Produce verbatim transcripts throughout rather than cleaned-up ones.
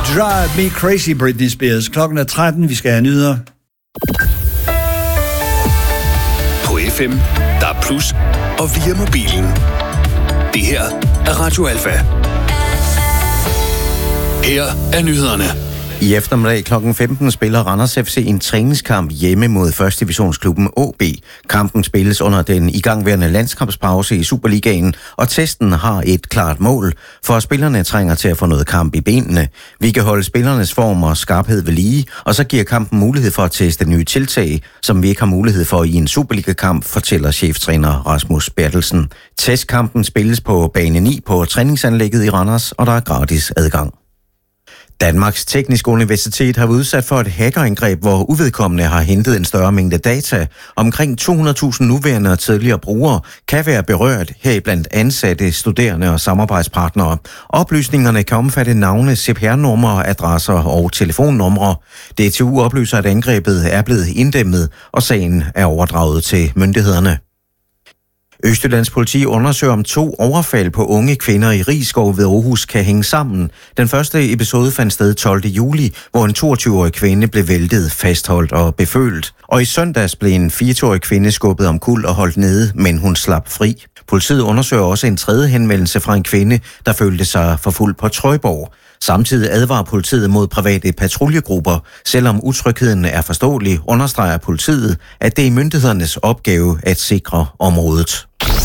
Drive Me Crazy, Britney Spears. Klokken er tretten, vi skal have nyheder. På F M, der er plus, og via mobilen. Det her er Radio Alfa. Her er nyhederne. I eftermiddag klokken femten spiller Randers F C en træningskamp hjemme mod første divisionsklubben A B. Kampen spilles under den igangværende landskampspause i Superligaen, og testen har et klart mål, for spillerne trænger til at få noget kamp i benene. Vi kan holde spillernes form og skarphed ved lige, og så giver kampen mulighed for at teste nye tiltag, som vi ikke har mulighed for i en Superliga-kamp, fortæller cheftræner Rasmus Bertelsen. Testkampen spilles på bane ni på træningsanlægget i Randers, og der er gratis adgang. Danmarks Tekniske Universitet har været udsat for et hackerangreb, hvor uvedkommende har hentet en større mængde data. Omkring to hundrede tusind nuværende og tidligere brugere kan være berørt, heriblandt ansatte, studerende og samarbejdspartnere. Oplysningerne kan omfatte navne, C P R-numre, adresser og telefonnumre. D T U oplyser, at angrebet er blevet inddæmmet, og sagen er overdraget til myndighederne. Østjyllands politi undersøger, om to overfald på unge kvinder i Risskov ved Aarhus kan hænge sammen. Den første episode fandt sted tolvte juli, hvor en toogtyve-årig kvinde blev væltet, fastholdt og befølt. Og i søndags blev en fireogtyve-årig kvinde skubbet omkuld og holdt nede, men hun slap fri. Politiet undersøger også en tredje henvendelse fra en kvinde, der følte sig forfulgt på Trøjborg. Samtidig advarer politiet mod private patruljegrupper. Selvom utrygheden er forståelig, understreger politiet, at det er myndighedernes opgave at sikre området.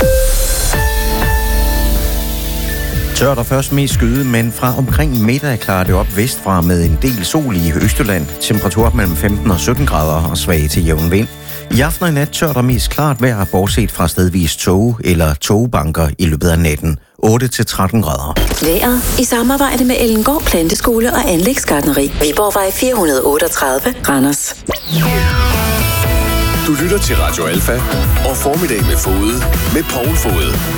Tørt og først mest skyde, men fra omkring middag klarer det op vestfra med en del sol i Østjylland. Temperatur mellem femten og sytten grader og svag til jævn vind. I aften og i nat tørt og mest klart vejr, bortset fra stedvis tog eller togbanker i løbet af natten. otte til tretten grader. Vejret i samarbejde med Ellengård Planteskole og Anlægsgartneri. Viborgvej fire hundrede otteogtredive, Randers. Du lytter til Radio Alfa og Formiddag med Fode med Poul Fode.